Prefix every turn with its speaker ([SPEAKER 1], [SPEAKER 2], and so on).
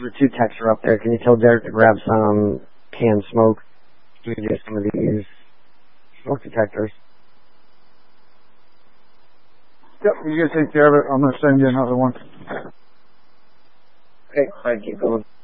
[SPEAKER 1] The two techs are up there. Can you tell Derek to grab some canned smoke? We can get some of these smoke detectors.
[SPEAKER 2] Yep, you can take care of it. I'm going to send you another one.
[SPEAKER 1] Okay, fine, keep going.